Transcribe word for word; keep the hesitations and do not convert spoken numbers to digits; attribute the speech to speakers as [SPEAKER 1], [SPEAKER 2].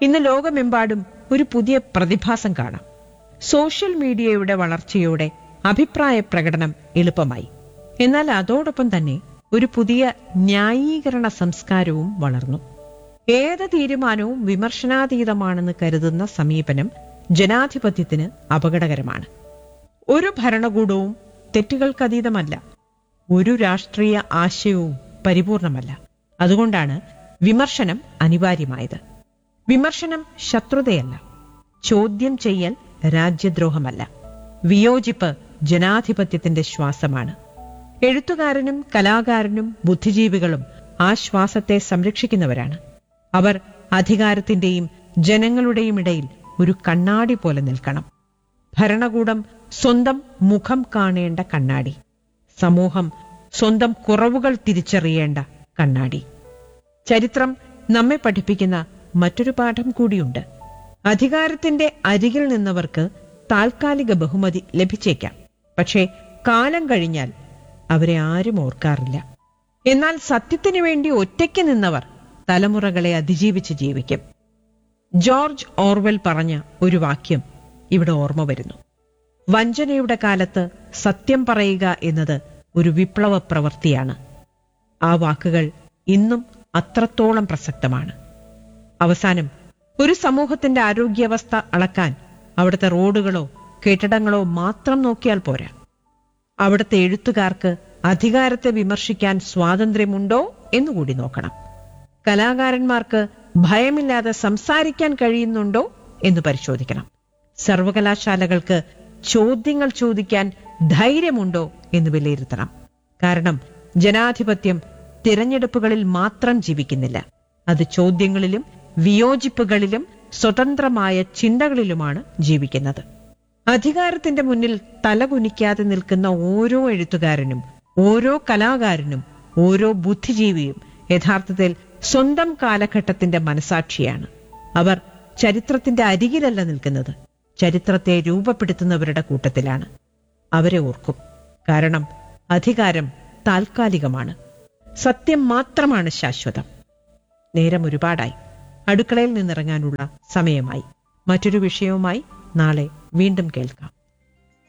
[SPEAKER 1] ഇന്ന് ലോകമെമ്പാടും ഒരു പുതിയ പ്രതിഭാസം കാണാം. സോഷ്യൽ മീഡിയയുടെ വളർച്ചയോടെ അഭിപ്രായ പ്രകടനം എളുപ്പമായി. എന്നാൽ അതോടൊപ്പം തന്നെ ഒരു പുതിയ ന്യായീകരണ സംസ്കാരവും വളർന്നു. ഏത് തീരുമാനവും വിമർശനാതീതമാണെന്ന് കരുതുന്ന സമീപനം ജനാധിപത്യത്തിന് അപകടകരമാണ്. ഒരു ഭരണകൂടവും തെറ്റുകൾക്കതീതമല്ല. ഒരു രാഷ്ട്രീയ ആശയവും പരിപൂർണമല്ല. അതുകൊണ്ടാണ് വിമർശനം അനിവാര്യമായത്. വിമർശനം ശത്രുതയല്ല. ചോദ്യം ചെയ്യൽ രാജ്യദ്രോഹമല്ല. വിയോജിപ്പ് ജനാധിപത്യത്തിന്റെ ശ്വാസമാണ്. എഴുത്തുകാരനും കലാകാരനും ബുദ്ധിജീവികളും ആ ശ്വാസത്തെ സംരക്ഷിക്കുന്നവരാണ്. അവർ അധികാരത്തിന്റെയും ജനങ്ങളുടെയും ഇടയിൽ ഒരു കണ്ണാടി പോലെ നിൽക്കണം. ഭരണകൂടം സ്വന്തം മുഖം കാണേണ്ട കണ്ണാടി, സമൂഹം സ്വന്തം കുറവുകൾ തിരിച്ചറിയേണ്ട കണ്ണാടി. ചരിത്രം നമ്മെ പഠിപ്പിക്കുന്ന മറ്റൊരു പാഠം കൂടിയുണ്ട്. അധികാരത്തിന്റെ അരികിൽ നിന്നവർക്ക് താൽക്കാലിക ബഹുമതി ലഭിച്ചേക്കാം. പക്ഷേ കാലം കഴിഞ്ഞാൽ അവരെ ആരും ഓർക്കാറില്ല. എന്നാൽ സത്യത്തിനു വേണ്ടി ഒറ്റയ്ക്ക് നിന്നവർ തലമുറകളെ അതിജീവിച്ച് ജീവിക്കും. ജോർജ് ഓർവെൽ പറഞ്ഞ ഒരു വാക്യം ഇവിടെ ഓർമ്മ വരുന്നു. വഞ്ചനയുടെ കാലത്ത് സത്യം പറയുക എന്നത് ഒരു വിപ്ലവ പ്രവൃത്തിയാണ്. ആ വാക്കുകൾ ഇന്നും അത്രത്തോളം പ്രസക്തമാണ്. അവസാനം, ഒരു സമൂഹത്തിന്റെ ആരോഗ്യാവസ്ഥ അളക്കാൻ അവിടുത്തെ റോഡുകളോ കെട്ടിടങ്ങളോ മാത്രം നോക്കിയാൽ പോരാ. അവിടുത്തെ എഴുത്തുകാർക്ക് അധികാരത്തെ വിമർശിക്കാൻ സ്വാതന്ത്ര്യമുണ്ടോ എന്നുകൂടി നോക്കണം. കലാകാരന്മാർക്ക് ഭയമില്ലാതെ സംസാരിക്കാൻ കഴിയുന്നുണ്ടോ എന്ന് പരിശോധിക്കണം. സർവകലാശാലകൾക്ക് ചോദ്യങ്ങൾ ചോദിക്കാൻ ധൈര്യമുണ്ടോ എന്ന് വിലയിരുത്തണം. കാരണം ജനാധിപത്യം തിരഞ്ഞെടുപ്പുകളിൽ മാത്രം ജീവിക്കുന്നില്ല. അത് ചോദ്യങ്ങളിലും വിയോജിപ്പുകളിലും സ്വതന്ത്രമായ ചിന്തകളിലുമാണ് ജീവിക്കുന്നത്. അധികാരത്തിന്റെ മുന്നിൽ തലകുനിക്കാതെ നിൽക്കുന്ന ഓരോ എഴുത്തുകാരനും ഓരോ കലാകാരനും ഓരോ ബുദ്ധിജീവിയും യഥാർത്ഥത്തിൽ സ്വന്തം കാലഘട്ടത്തിന്റെ മനസാക്ഷിയാണ്. അവർ ചരിത്രത്തിന്റെ അരികിലല്ല നിൽക്കുന്നത്, ചരിത്രത്തെ രൂപപ്പെടുത്തുന്നവരുടെ കൂട്ടത്തിലാണ്. അവരെ ഓർക്കും. കാരണം അധികാരം താൽക്കാലികമാണ്, സത്യം മാത്രമാണ് ശാശ്വതം. നേരം ഒരുപാടായി. അടുക്കളയിൽ നിന്നിറങ്ങാനുള്ള സമയമായി. മറ്റൊരു വിഷയവുമായി നാളെ വീണ്ടും കേൾക്കാം.